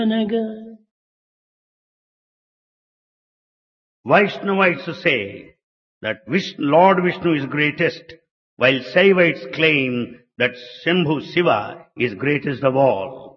అనగా Vaishnavites say that Lord Vishnu is greatest, while Saivites claim that Shambhu Shiva is greatest of all.